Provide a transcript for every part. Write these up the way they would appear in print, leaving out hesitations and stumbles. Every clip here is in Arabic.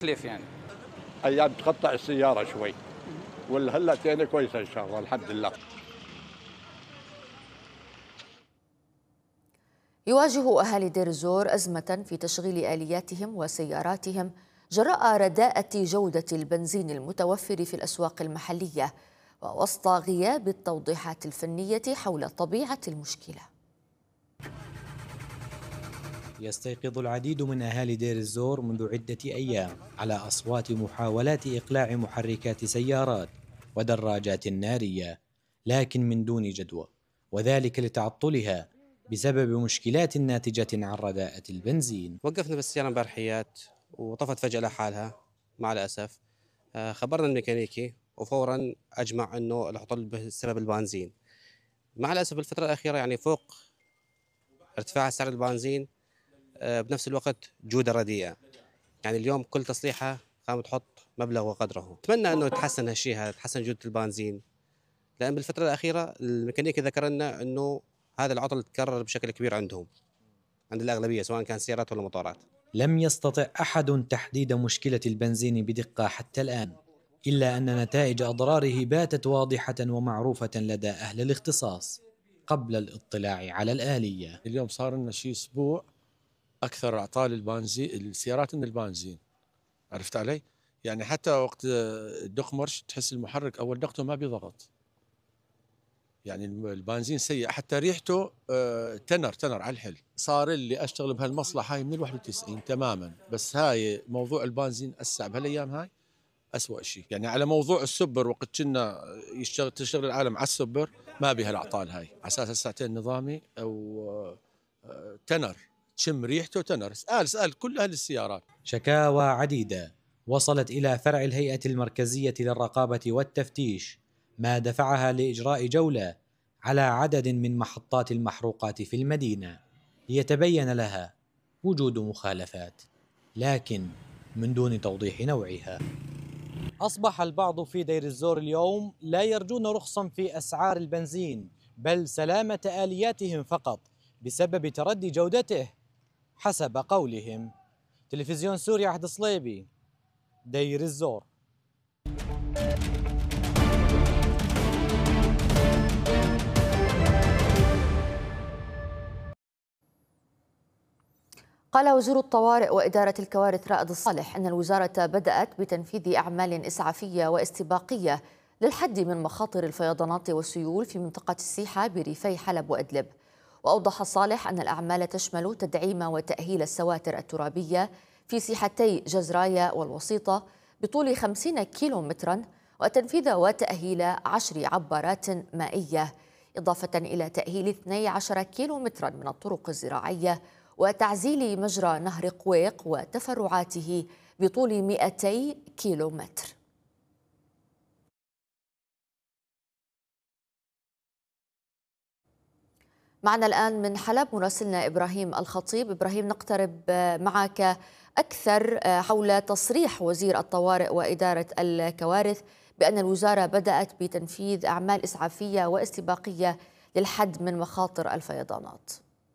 تكليف يعني. ايام تقطع السياره شوي، ولا هلا تاني كويسه ان شاء الله الحمد لله. يواجه أهالي دير الزور أزمة في تشغيل آلياتهم وسياراتهم جراء رداءة جودة البنزين المتوفر في الأسواق المحلية، ووسط غياب التوضيحات الفنية حول طبيعة المشكلة. يستيقظ العديد من أهالي دير الزور منذ عدة أيام على أصوات محاولات إقلاع محركات سيارات ودراجات نارية، لكن من دون جدوى، وذلك لتعطلها بسبب مشكلات ناتجة عن رداءة البنزين. وقفنا بالسيارة امبارحيات وطفت فجأة لحالها مع الأسف. خبرنا الميكانيكي وفورا أجمع أنه العطل بسبب البنزين. مع الأسف الفترة الأخيرة يعني فوق ارتفاع سعر البنزين بنفس الوقت جودة رديئة. يعني اليوم كل تصليحة قامت تحط مبلغ وقدره. أتمنى أنه يتحسن هالشيء هذا، تحسن جودة البنزين، لأن بالفترة الأخيرة الميكانيكي ذكر لنا أنه هذا العطل تكرر بشكل كبير عندهم، عند الأغلبية سواء كان سيارات ولا موتورات. لم يستطع أحد تحديد مشكلة البنزين بدقة حتى الآن، إلا أن نتائج أضراره باتت واضحة ومعروفة لدى أهل الاختصاص قبل الاطلاع على الآلية. اليوم صار لنا شيء أسبوع أكثر أعطال البنزين السيارات من البنزين، عرفت علي؟ يعني حتى وقت الدق مرش تحس المحرك أول دقته ما بيضغط، يعني البنزين سيء، حتى ريحته تنر على الحل. صار اللي أشتغل بهالمصلحة هاي من 91 تماما، بس هاي موضوع البنزين أسع بهالأيام هاي أسوأ شيء. يعني على موضوع السبر وقت كنا تشتغل العالم على السبر ما بها الأعطال هاي، على أساس الساعتين نظامي أو تنر، تشم ريحته تنر. اسأل كل أهل السيارات. شكاوى عديدة وصلت إلى فرع الهيئة المركزية للرقابة والتفتيش، ما دفعها لإجراء جولة على عدد من محطات المحروقات في المدينة ليتبين لها وجود مخالفات، لكن من دون توضيح نوعها. أصبح البعض في دير الزور اليوم لا يرجون رخصا في أسعار البنزين، بل سلامة آلياتهم فقط بسبب تردي جودته حسب قولهم. تلفزيون سوريا، عهد صليبي، دير الزور. قال وزير الطوارئ وإدارة الكوارث رائد الصالح أن الوزارة بدأت بتنفيذ أعمال إسعافية واستباقية للحد من مخاطر الفيضانات والسيول في منطقة السيحة بريفي حلب وإدلب. وأوضح الصالح أن الأعمال تشمل تدعيم وتأهيل السواتر الترابية في سيحتي جزرايا والوسيطة بطول 50 كيلومترا، وتنفيذ وتأهيل 10 عبارات مائية، إضافة إلى تأهيل 12 كيلومترا من الطرق الزراعية، وتعزيل مجرى نهر قويق وتفرعاته بطول 200 كيلومتر. معنا الآن من حلب مراسلنا إبراهيم الخطيب. إبراهيم، نقترب معك أكثر حول تصريح وزير الطوارئ وإدارة الكوارث بأن الوزارة بدأت بتنفيذ أعمال إسعافية واستباقية للحد من مخاطر الفيضانات.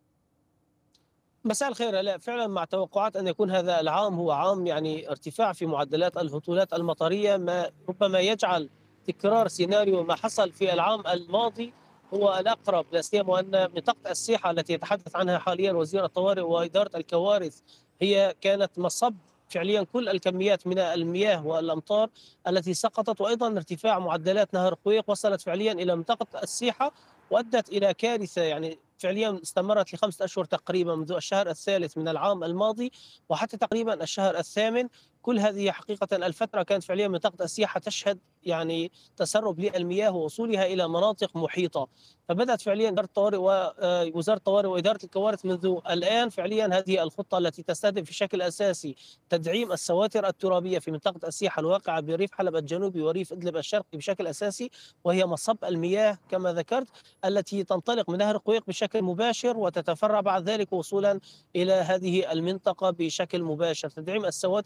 مساء الخير. لا فعلا مع توقعات أن يكون هذا العام هو عام يعني ارتفاع في معدلات الهطولات المطرية، ما ربما يجعل تكرار سيناريو ما حصل في العام الماضي هو الأقرب، لا سيما وأن منطقة السيحة التي يتحدث عنها حاليا وزير الطوارئ وإدارة الكوارث هي كانت مصب فعليا كل الكميات من المياه والأمطار التي سقطت، وأيضا ارتفاع معدلات نهر قويق وصلت فعليا إلى منطقة السيحة وأدت إلى كارثة يعني فعليا استمرت ل5 أشهر تقريبا منذ الشهر الثالث من العام الماضي وحتى تقريبا الشهر الثامن. كل هذه حقيقة الفترة كانت فعليا منطقة السياحة تشهد يعني تسرب للمياه ووصولها إلى مناطق محيطة. فبدأت فعليا وزارة الطوارئ وإدارة الكوارث منذ الآن فعليا هذه الخطة التي تستهدف بشكل أساسي تدعيم السواتر الترابية في منطقة السياحة الواقعة بريف حلب الجنوبي وريف إدلب الشرقي بشكل أساسي، وهي مصب المياه كما ذكرت التي تنطلق من نهر قويق بشكل مباشر وتتفرع بعد ذلك وصولا إلى هذه المنطقة بشكل مباشر. تدعيم السواتر سيسهم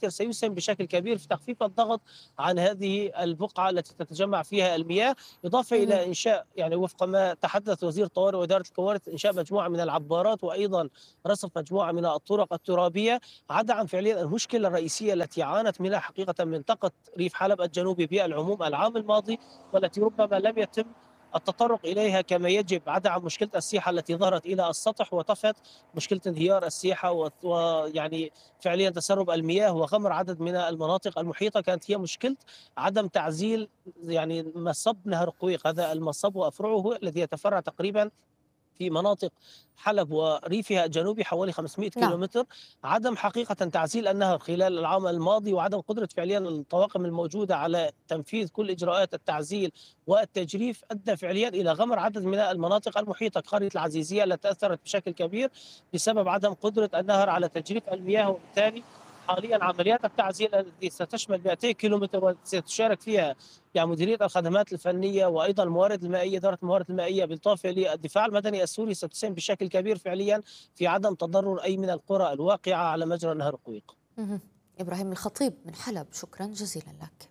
ستساهم بشكل كبير في تخفيف الضغط عن هذه البقعة التي تتجمع فيها المياه، إضافة إلى إنشاء يعني وفق ما تحدث وزير الطوارئ وإدارة الكوارث إنشاء مجموعة من العبارات وأيضا رصف مجموعة من الطرق الترابية، عدا عن فعليا المشكلة الرئيسية التي عانت منها حقيقة منطقة ريف حلب الجنوبي بالعموم العام الماضي، والتي ربما لم يتم التطرق إليها كما يجب، عدا عن مشكلة السياحة التي ظهرت إلى السطح وطفت مشكلة انهيار السياحة ويعني فعليا تسرب المياه وغمر عدد من المناطق المحيطة. كانت هي مشكلة عدم تعزيل يعني مصب نهر قويق، هذا المصب وأفرعه الذي يتفرع تقريبا في مناطق حلب وريفها الجنوبي حوالي 500 كيلومتر. عدم حقيقة تعزيل النهر خلال العام الماضي وعدم قدرة فعليا الطواقم الموجودة على تنفيذ كل إجراءات التعزيل والتجريف أدى فعليا إلى غمر عدد من المناطق المحيطة. قرية العزيزية التي تأثرت بشكل كبير بسبب عدم قدرة النهر على تجريف المياه، وبالتالي حاليا عمليات التعزيل التي ستشمل 200 كيلومتر وستشارك فيها يعني مديرية الخدمات الفنية وأيضا الموارد المائية إدارة الموارد المائية بالإضافة للدفاع المدني السوري، ستساهم بشكل كبير فعليا في عدم تضرر أي من القرى الواقعة على مجرى نهر القويق. إبراهيم الخطيب من حلب، شكرا جزيلا لك.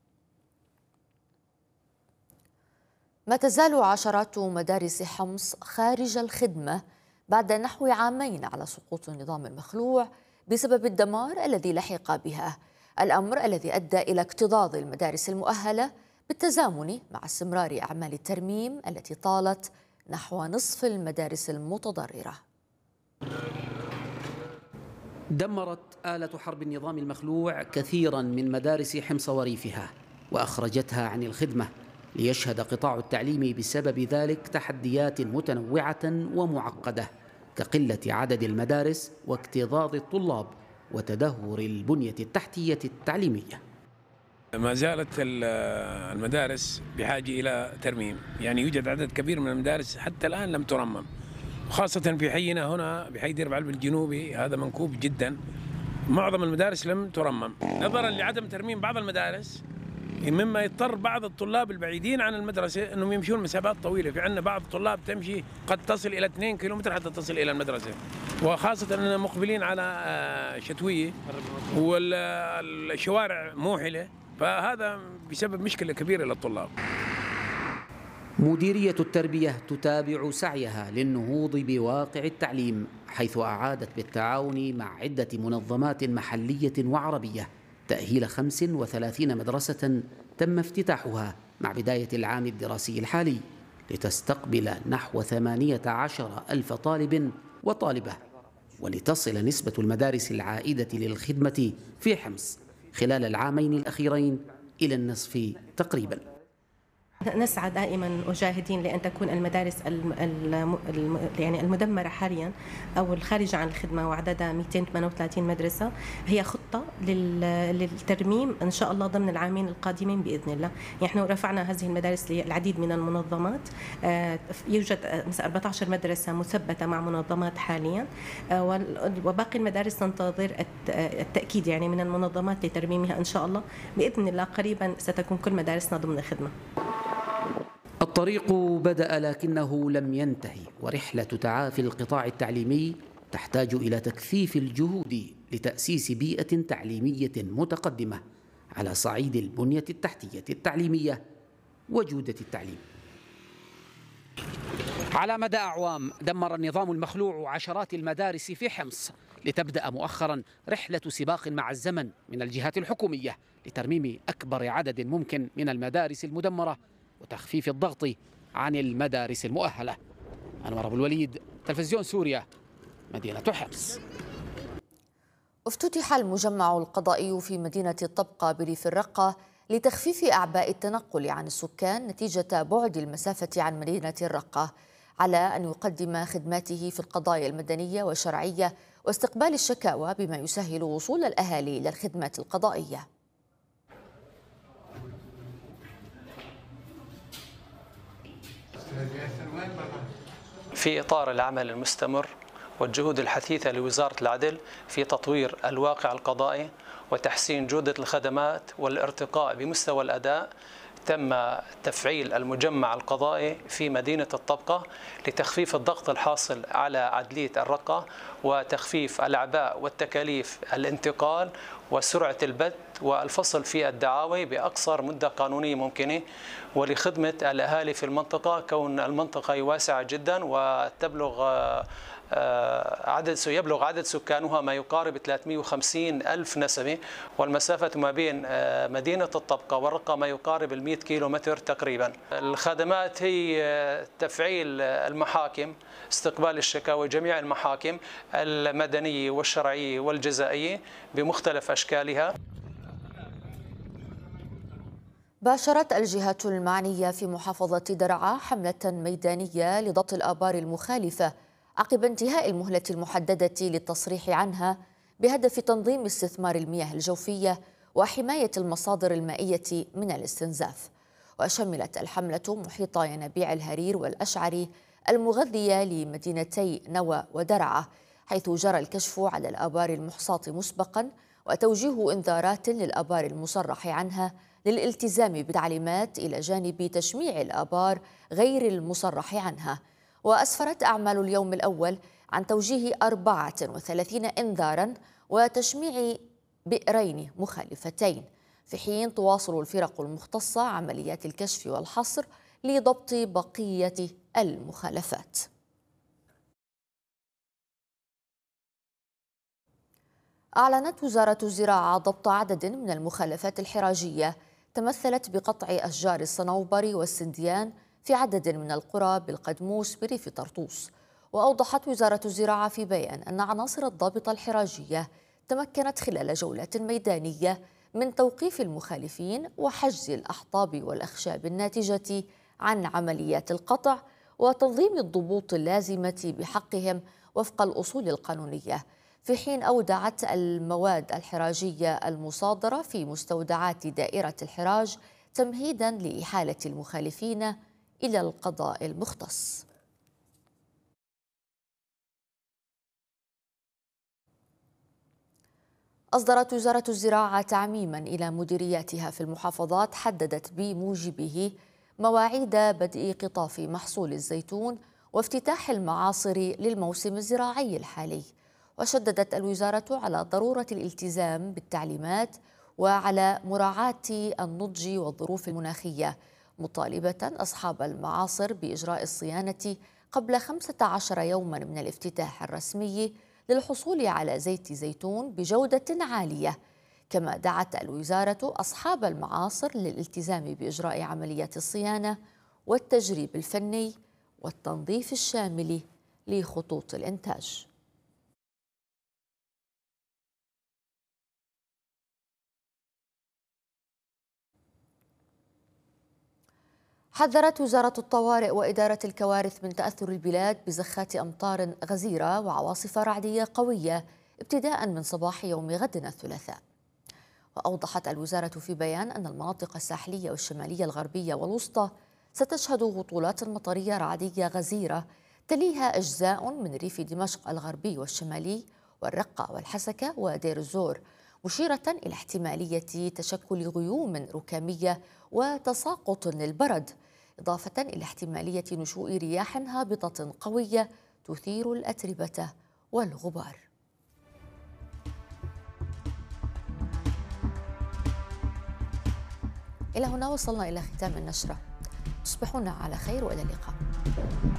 ما تزال عشرات مدارس حمص خارج الخدمة بعد نحو عامين على سقوط النظام المخلوع بسبب الدمار الذي لحق بها، الأمر الذي أدى إلى اكتظاظ المدارس المؤهلة بالتزامن مع استمرار أعمال الترميم التي طالت نحو نصف المدارس المتضررة. دمرت آلة حرب النظام المخلوع كثيرا من مدارس حمص وريفها وأخرجتها عن الخدمة، ليشهد قطاع التعليم بسبب ذلك تحديات متنوعة ومعقدة كقلة عدد المدارس واكتظاظ الطلاب وتدهور البنية التحتية التعليمية. ما زالت المدارس بحاجة إلى ترميم، يعني يوجد عدد كبير من المدارس حتى الآن لم ترمم، خاصة في حينا هنا بحي دير بعلب الجنوبي، هذا منكوب جدا، معظم المدارس لم ترمم نظرا لعدم ترميم بعض المدارس، مما يضطر بعض الطلاب البعيدين عن المدرسة أنهم يمشون مسافات طويلة. في عندنا بعض الطلاب تمشي قد تصل إلى 2 كيلومتر حتى تصل إلى المدرسة، وخاصة أننا مقبلين على شتوية والشوارع موحلة، فهذا بسبب مشكلة كبيرة للطلاب. مديرية التربية تتابع سعيها للنهوض بواقع التعليم، حيث أعادت بالتعاون مع عدة منظمات محلية وعربية تأهيل 35 مدرسة تم افتتاحها مع بداية العام الدراسي الحالي، لتستقبل نحو 18,000 طالب وطالبة، ولتصل نسبة المدارس العائدة للخدمة في حمص خلال العامين الأخيرين إلى النصف تقريباً. نسعى دائما وجاهدين لأن تكون المدارس يعني المدمرة حاليا أو الخارجة عن الخدمة وعددها 238 مدرسة هي خطة للترميم إن شاء الله ضمن العامين القادمين بإذن الله. نحن رفعنا هذه المدارس للعديد من المنظمات، يوجد 14 مدرسة مثبتة مع منظمات حاليا، وباقي المدارس تنتظر التأكيد يعني من المنظمات لترميمها إن شاء الله بإذن الله. قريبا ستكون كل مدارسنا ضمن الخدمة. الطريق بدأ لكنه لم ينتهي، ورحلة تعافي القطاع التعليمي تحتاج إلى تكثيف الجهود لتأسيس بيئة تعليمية متقدمة على صعيد البنية التحتية التعليمية وجودة التعليم. على مدى أعوام دمر النظام المخلوع عشرات المدارس في حمص، لتبدأ مؤخرا رحلة سباق مع الزمن من الجهات الحكومية لترميم أكبر عدد ممكن من المدارس المدمرة وتخفيف الضغط عن المدارس المؤهلة. أنور أبو الوليد، تلفزيون سوريا، مدينة حمص. افتتح المجمع القضائي في مدينة الطبقة بريف الرقة لتخفيف أعباء التنقل عن السكان نتيجة بعد المسافة عن مدينة الرقة، على أن يقدم خدماته في القضايا المدنية والشرعية واستقبال الشكاوى بما يسهل وصول الأهالي للخدمات القضائية. في إطار العمل المستمر والجهود الحثيثة لوزارة العدل في تطوير الواقع القضائي وتحسين جودة الخدمات والارتقاء بمستوى الأداء، تم تفعيل المجمع القضائي في مدينة الطبقة لتخفيف الضغط الحاصل على عدلية الرقة وتخفيف الأعباء والتكاليف الانتقال وسرعة البث والفصل في الدعاوي بأقصر مدة قانونية ممكنة، ولخدمة الأهالي في المنطقة كون المنطقة واسعة جدا يبلغ عدد سكانها ما يقارب 350 ألف نسمة، والمسافة ما بين مدينة الطبقة والرقة ما يقارب 100 كيلومتر تقريبا. الخدمات هي تفعيل المحاكم، استقبال الشكاوى جميع المحاكم المدنية والشرعية والجزائية بمختلف أشكالها. باشرت الجهات المعنية في محافظة درعا حملة ميدانية لضبط الآبار المخالفة عقب انتهاء المهلة المحددة للتصريح عنها بهدف تنظيم استثمار المياه الجوفية وحماية المصادر المائية من الاستنزاف. وشملت الحملة محيط ينابيع الهرير والأشعري المغذية لمدينتي نوى ودرعا، حيث جرى الكشف على الآبار المحصاة مسبقا وتوجيه إنذارات للآبار المصرح عنها للالتزام بالتعليمات إلى جانب تشميع الآبار غير المصرح عنها. وأسفرت أعمال اليوم الأول عن توجيه 34 إنذاراً وتشميع بئرين مخالفتين، في حين تواصل الفرق المختصة عمليات الكشف والحصر لضبط بقية المخالفات. أعلنت وزارة الزراعة ضبط عدد من المخالفات الحراجية تمثلت بقطع أشجار الصنوبر والسنديان في عدد من القرى بالقدموس بريف طرطوس. وأوضحت وزارة الزراعة في بيان أن عناصر الضابطة الحراجية تمكنت خلال جولات ميدانية من توقيف المخالفين وحجز الأحطاب والأخشاب الناتجة عن عمليات القطع وتنظيم الضبوط اللازمة بحقهم وفق الأصول القانونية، في حين أودعت المواد الحراجية المصادرة في مستودعات دائرة الحراج تمهيداً لإحالة المخالفين إلى القضاء المختص. أصدرت وزارة الزراعة تعميماً إلى مديرياتها في المحافظات حددت بموجبه مواعيد بدء قطاف محصول الزيتون وافتتاح المعاصر للموسم الزراعي الحالي. وشددت الوزارة على ضرورة الالتزام بالتعليمات وعلى مراعاة النضج والظروف المناخية، مطالبة أصحاب المعاصر بإجراء الصيانة قبل 15 يوما من الافتتاح الرسمي للحصول على زيت زيتون بجودة عالية. كما دعت الوزارة أصحاب المعاصر للالتزام بإجراء عمليات الصيانة والتجريب الفني والتنظيف الشامل لخطوط الإنتاج. حذرت وزارة الطوارئ وإدارة الكوارث من تأثر البلاد بزخات أمطار غزيرة وعواصف رعدية قوية ابتداء من صباح يوم غد الثلاثاء. وأوضحت الوزارة في بيان أن المناطق الساحلية والشمالية الغربية والوسطى ستشهد هطولات مطرية رعدية غزيرة تليها أجزاء من ريف دمشق الغربي والشمالي والرقة والحسكة ودير الزور، مشيرة إلى احتمالية تشكل غيوم ركامية وتساقط للبرد، إضافة إلى احتمالية نشوء رياح هابطة قوية تثير الأتربة والغبار. إلى هنا وصلنا إلى ختام النشرة. تصبحون على خير وإلى اللقاء.